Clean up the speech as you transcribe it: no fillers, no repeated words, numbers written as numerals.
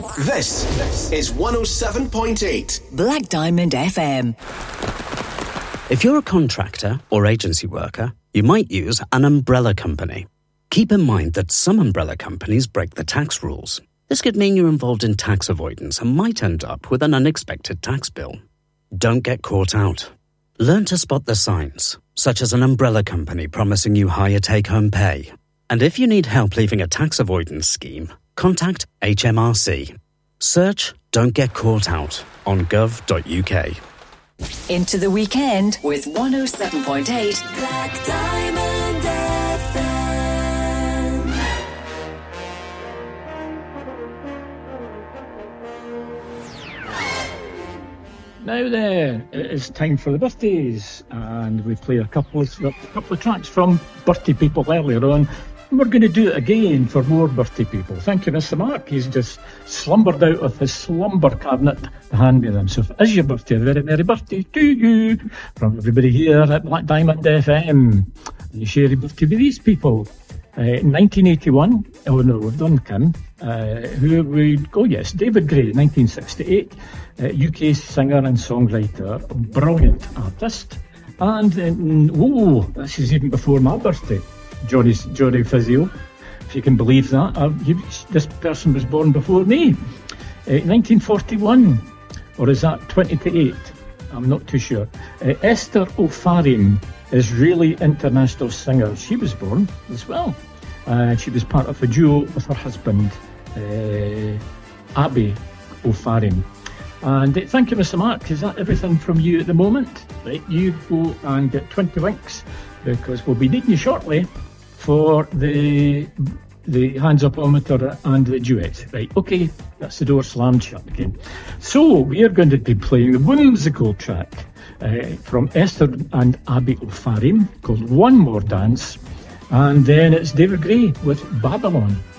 This is 107.8 Black Diamond FM. If you're a contractor or agency worker, you might use an umbrella company. Keep in mind that some umbrella companies break the tax rules. This could mean you're involved in tax avoidance and might end up with an unexpected tax bill. Don't get caught out. Learn to spot the signs, such as an umbrella company promising you higher take-home pay. And if you need help leaving a tax avoidance scheme, contact HMRC. Search Don't Get Caught Out on gov.uk. Into the weekend with 107.8 Black Diamond FM. Now then, it is time for the birthdays, and we played a couple of tracks from birthday people earlier on. And we're going to do it again for more birthday people. Thank you, Mr. Mark. He's just slumbered out of his slumber cabinet to hand me them. So if it is your birthday, a very merry birthday to you from everybody here at Black Diamond FM. And you share your birthday with these people. 1981, oh no, we've done Kim. Yes, David Gray, 1968, UK singer and songwriter, brilliant artist. And this is even before my birthday. Johnny Physio, if you can believe that. This person was born before me. 1941, or is that 20 to 8? I'm not too sure. Esther O'Farrill, Israeli international singer. She was born as well. She was part of a duo with her husband, Abby O'Farrill. And thank you, Mr. Mark. Is that everything from you at the moment? Right, you go and get 20 winks, because we'll be needing you shortly for the hands-up-ometer and the duet. Right, okay, that's the door slammed shut again. So, we are going to be playing the whimsical track from Esther and Abby O'Farrill called One More Dance, and then it's David Gray with Babylon.